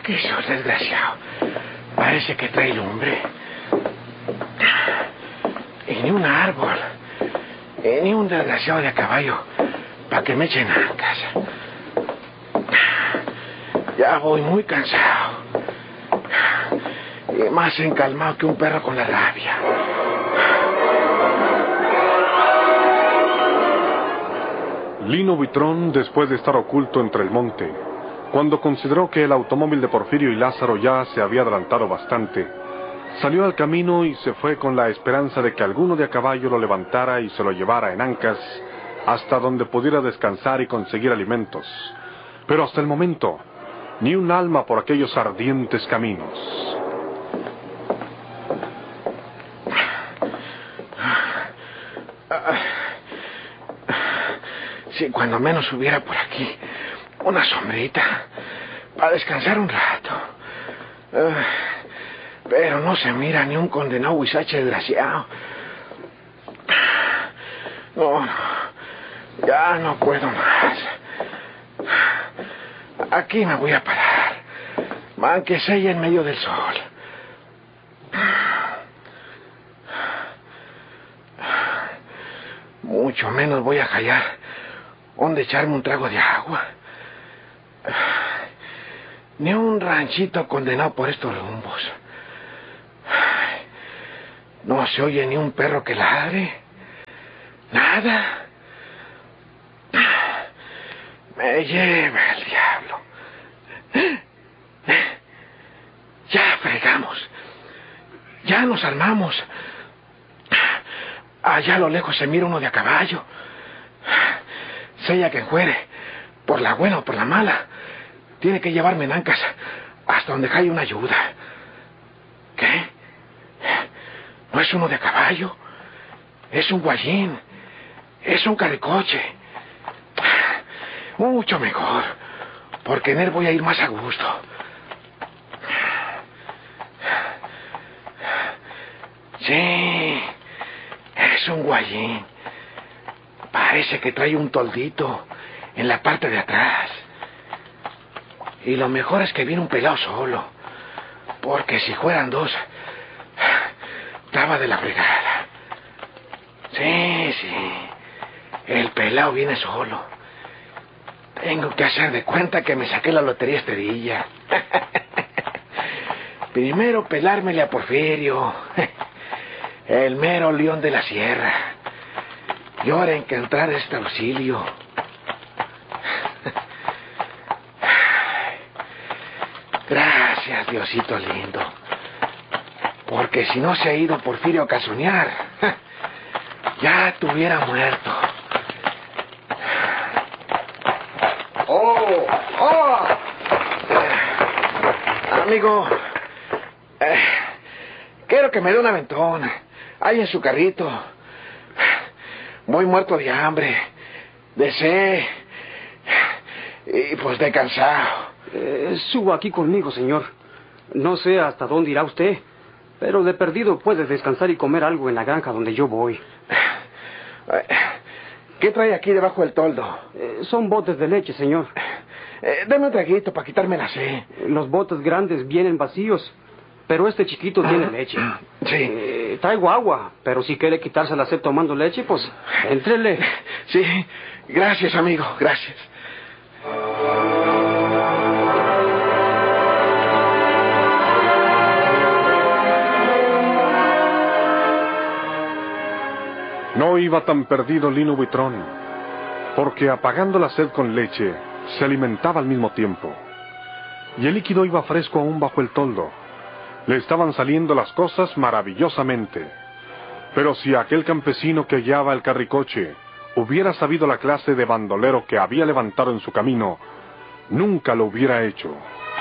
¿Qué es eso, desgraciado? Parece que trae lumbre. Y ni un árbol. Y ni un desgraciado de a caballo para que me echen ancas. Ya voy muy cansado. Y más encalmado que un perro con la rabia. Lino Buitrón, después de estar oculto entre el monte, cuando consideró que el automóvil de Porfirio y Lázaro ya se había adelantado bastante, salió al camino y se fue con la esperanza de que alguno de a caballo lo levantara y se lo llevara en ancas hasta donde pudiera descansar y conseguir alimentos. Pero hasta el momento, ni un alma por aquellos ardientes caminos. Si cuando menos hubiera por aquí una sombrita para descansar un rato. Pero no se mira ni un condenado huizache desgraciado. No, ya no puedo más. Aquí me voy a parar, aunque sea en medio del sol. Mucho menos voy a hallar dónde echarme un trago de agua. Ni un ranchito condenado por estos rumbos. No se oye ni un perro que ladre. Nada. Me lleva el diablo. Ya fregamos. Ya nos armamos. Allá a lo lejos se mira uno de a caballo. Sea que fuere, por la buena o por la mala, tiene que llevarme en ancas hasta donde haya una ayuda. ¿Qué? No es uno de a caballo. Es un guayín. Es un carricoche. Mucho mejor, porque en él voy a ir más a gusto. Sí, es un guayín. Parece que trae un toldito en la parte de atrás. Y lo mejor es que viene un pelao solo. Porque si fueran dos, estaba de la fregada. Sí. El pelao viene solo. Tengo que hacer de cuenta que me saqué la lotería Estrella. Primero pelármele a Porfirio, el mero león de la sierra. Y ahora en que entrar este auxilio. Gracias, Diosito lindo. Porque si no se ha ido Porfirio a cazonear, ya tuviera muerto. Amigo, quiero que me dé un aventón. Ahí en su carrito. Voy muerto de hambre, de sed y pues de cansado. Suba aquí conmigo, señor. No sé hasta dónde irá usted, pero de perdido puede descansar y comer algo en la granja donde yo voy. ¿Qué trae aquí debajo del toldo? Son botes de leche, señor. Deme un traguito para quitarme la sed. Los botes grandes vienen vacíos, pero este chiquito tiene leche. Sí. Traigo agua, pero si quiere quitarse la sed tomando leche, pues éntrele. Sí, gracias, amigo, gracias. No iba tan perdido Lino Buitrón, porque apagando la sed con leche, se alimentaba al mismo tiempo. Y el líquido iba fresco aún bajo el toldo. Le estaban saliendo las cosas maravillosamente. Pero si aquel campesino que guiaba el carricoche hubiera sabido la clase de bandolero que había levantado en su camino, nunca lo hubiera hecho.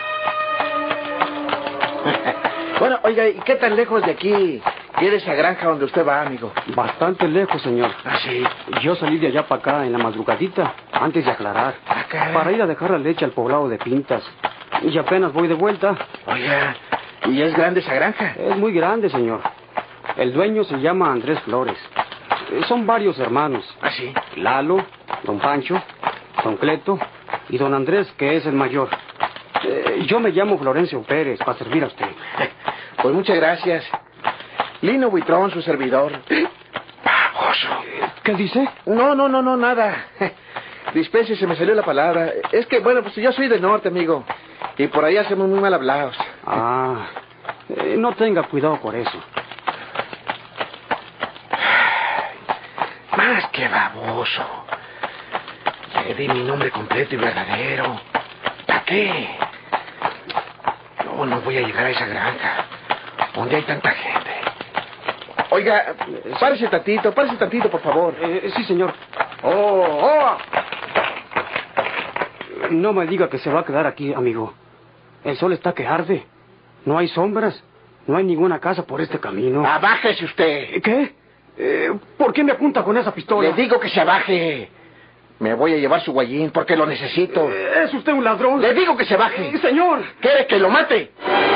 Bueno, oiga, ¿y qué tan lejos de aquí queda esa granja donde usted va, amigo? Bastante lejos, señor. ¿Ah, sí? Yo salí de allá para acá en la madrugadita, antes de aclarar, para ir a dejar la leche al poblado de Pintas. Y apenas voy de vuelta. Oiga, ¿y es grande esa granja? Es muy grande, señor. El dueño se llama Andrés Flores. Son varios hermanos. ¿Ah, sí? Lalo, don Pancho, don Cleto y don Andrés, que es el mayor. Yo me llamo Florencio Pérez, para servir a usted. Pues muchas gracias. Lino Buitrón, su servidor. Baboso. ¿Qué dice? No, nada. Dispense, se me salió la palabra. Es que, bueno, pues yo soy del norte, amigo. Y por ahí hacemos muy mal hablados. No tenga cuidado por eso. Más que baboso. Le di mi nombre completo y verdadero. ¿Para qué? No voy a llegar a esa granja donde hay tanta gente. Oiga, párese tantito, por favor. Sí, señor. No me diga que se va a quedar aquí, amigo. El sol está que arde. No hay sombras. No hay ninguna casa por este camino. Abájese usted. ¿Qué? ¿Por qué me apunta con esa pistola? Le digo que se abaje. Me voy a llevar su guayín porque lo necesito. ¿Es usted un ladrón? Le digo que se baje. Señor. ¿Quiere que lo mate?